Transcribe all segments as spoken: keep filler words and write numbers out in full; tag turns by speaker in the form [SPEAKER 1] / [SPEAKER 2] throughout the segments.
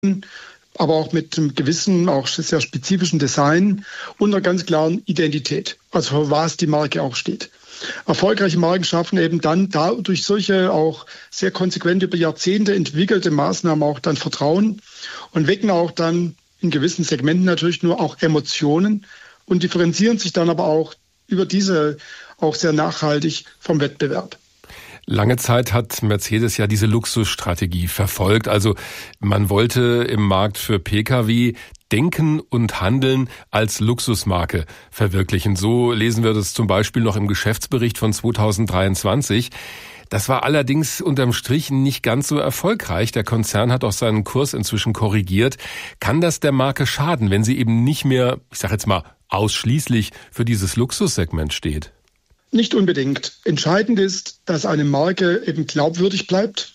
[SPEAKER 1] aber auch mit einem gewissen, auch sehr spezifischen Design und einer ganz klaren Identität, also für was die Marke auch steht. Erfolgreiche Marken schaffen eben dann dadurch solche auch sehr konsequent über Jahrzehnte entwickelte Maßnahmen auch dann Vertrauen und wecken auch dann in gewissen Segmenten natürlich nur auch Emotionen und differenzieren sich dann aber auch über diese auch sehr nachhaltig vom Wettbewerb.
[SPEAKER 2] Lange Zeit hat Mercedes ja diese Luxusstrategie verfolgt. Also man wollte im Markt für Pkw Denken und Handeln als Luxusmarke verwirklichen. So lesen wir das zum Beispiel noch im Geschäftsbericht von zweitausenddreiundzwanzig. Das war allerdings unterm Strich nicht ganz so erfolgreich. Der Konzern hat auch seinen Kurs inzwischen korrigiert. Kann das der Marke schaden, wenn sie eben nicht mehr, ich sage jetzt mal, ausschließlich für dieses Luxussegment steht?
[SPEAKER 1] Nicht unbedingt. Entscheidend ist, dass eine Marke eben glaubwürdig bleibt.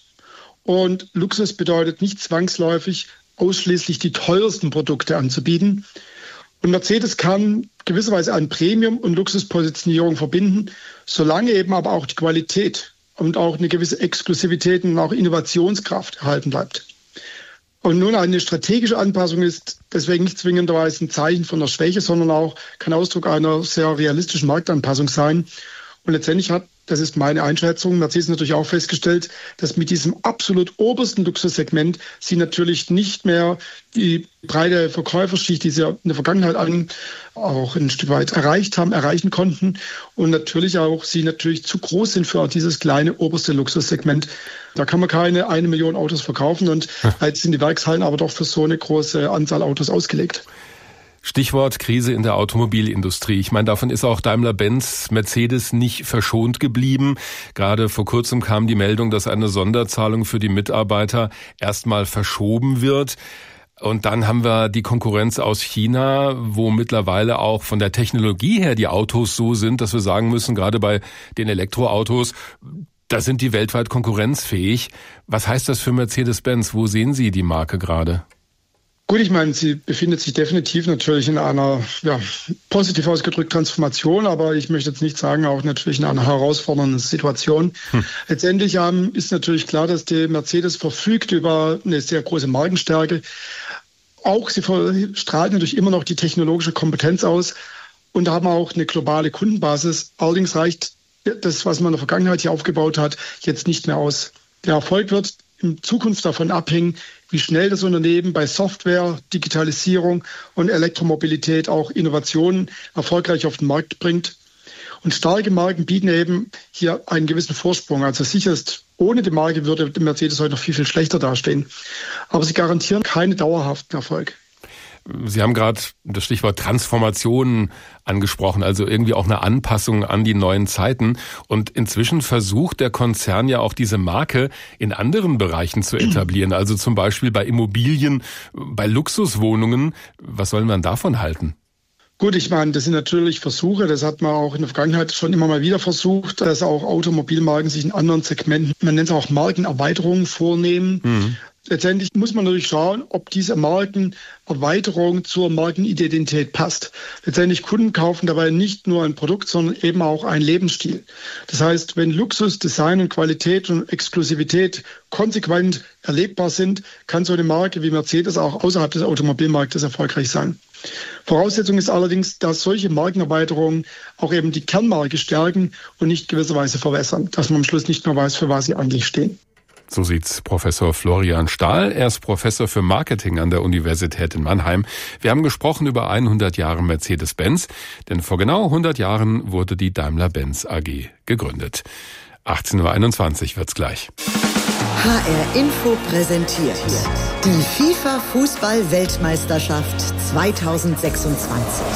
[SPEAKER 1] Und Luxus bedeutet nicht zwangsläufig, ausschließlich die teuersten Produkte anzubieten. Und Mercedes kann gewisserweise an Premium- und Luxuspositionierung verbinden, solange eben aber auch die Qualität und auch eine gewisse Exklusivität und auch Innovationskraft erhalten bleibt. Und nun eine strategische Anpassung ist deswegen nicht zwingenderweise ein Zeichen von einer Schwäche, sondern auch kann Ausdruck einer sehr realistischen Marktanpassung sein. Und letztendlich hat, das ist meine Einschätzung, Mercedes natürlich auch festgestellt, dass mit diesem absolut obersten Luxussegment sie natürlich nicht mehr die breite Verkäuferschicht, die sie in der Vergangenheit an, auch ein Stück weit erreicht haben, erreichen konnten. Und natürlich auch sie natürlich zu groß sind für dieses kleine oberste Luxussegment. Da kann man keine eine Million Autos verkaufen und jetzt sind die Werkshallen aber doch für so eine große Anzahl Autos ausgelegt.
[SPEAKER 2] Stichwort Krise in der Automobilindustrie. Ich meine, davon ist auch Daimler-Benz, Mercedes nicht verschont geblieben. Gerade vor kurzem kam die Meldung, dass eine Sonderzahlung für die Mitarbeiter erstmal verschoben wird. Und dann haben wir die Konkurrenz aus China, wo mittlerweile auch von der Technologie her die Autos so sind, dass wir sagen müssen, gerade bei den Elektroautos, da sind die weltweit konkurrenzfähig. Was heißt das für Mercedes-Benz? Wo sehen Sie die Marke gerade?
[SPEAKER 1] Gut, ich meine, sie befindet sich definitiv natürlich in einer, ja, positiv ausgedrückt Transformation, aber ich möchte jetzt nicht sagen, auch natürlich in einer herausfordernden Situation. Hm. Letztendlich ähm, ist natürlich klar, dass die Mercedes verfügt über eine sehr große Markenstärke. Auch sie strahlt natürlich immer noch die technologische Kompetenz aus und haben auch eine globale Kundenbasis. Allerdings reicht das, was man in der Vergangenheit hier aufgebaut hat, jetzt nicht mehr aus. Der Erfolg wird in Zukunft davon abhängen, wie schnell das Unternehmen bei Software, Digitalisierung und Elektromobilität auch Innovationen erfolgreich auf den Markt bringt. Und starke Marken bieten eben hier einen gewissen Vorsprung. Also sicher ist, ohne die Marke würde Mercedes heute noch viel, viel schlechter dastehen. Aber sie garantieren keinen dauerhaften Erfolg.
[SPEAKER 2] Sie haben gerade das Stichwort Transformation angesprochen, also irgendwie auch eine Anpassung an die neuen Zeiten. Und inzwischen versucht der Konzern ja auch diese Marke in anderen Bereichen zu etablieren, also zum Beispiel bei Immobilien, bei Luxuswohnungen. Was soll man davon halten?
[SPEAKER 1] Gut, ich meine, das sind natürlich Versuche, das hat man auch in der Vergangenheit schon immer mal wieder versucht, dass auch Automobilmarken sich in anderen Segmenten, man nennt es auch Markenerweiterungen vornehmen. Mhm. Letztendlich muss man natürlich schauen, ob diese Markenerweiterung zur Markenidentität passt. Letztendlich Kunden kaufen dabei nicht nur ein Produkt, sondern eben auch einen Lebensstil. Das heißt, wenn Luxus, Design und Qualität und Exklusivität konsequent erlebbar sind, kann so eine Marke wie Mercedes auch außerhalb des Automobilmarktes erfolgreich sein. Voraussetzung ist allerdings, dass solche Markenerweiterungen auch eben die Kernmarke stärken und nicht gewisserweise verwässern, dass man am Schluss nicht mehr weiß, für was sie eigentlich stehen.
[SPEAKER 2] So sieht's Professor Florian Stahl. Er ist Professor für Marketing an der Universität in Mannheim. Wir haben gesprochen über hundert Jahre Mercedes-Benz, denn vor genau hundert Jahren wurde die Daimler-Benz A G gegründet. achtzehn Uhr einundzwanzig wird's gleich.
[SPEAKER 3] H R Info präsentiert die FIFA-Fußball-Weltmeisterschaft zweitausendsechsundzwanzig.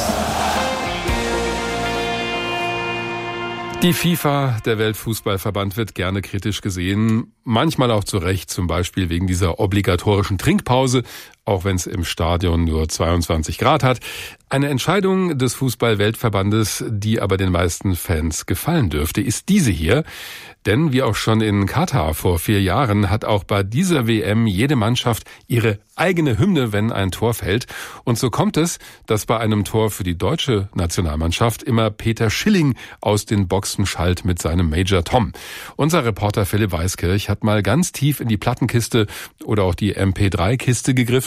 [SPEAKER 2] Die FIFA, der Weltfußballverband, wird gerne kritisch gesehen, manchmal auch zu Recht, zum Beispiel wegen dieser obligatorischen Trinkpause, auch wenn es im Stadion nur zweiundzwanzig Grad hat. Eine Entscheidung des Fußball-Weltverbandes, die aber den meisten Fans gefallen dürfte, ist diese hier. Denn wie auch schon in Katar vor vier Jahren hat auch bei dieser W M jede Mannschaft ihre eigene Hymne, wenn ein Tor fällt. Und so kommt es, dass bei einem Tor für die deutsche Nationalmannschaft immer Peter Schilling aus den Boxen schallt mit seinem Major Tom. Unser Reporter Philipp Weiskirch hat mal ganz tief in die Plattenkiste oder auch die M P drei Kiste gegriffen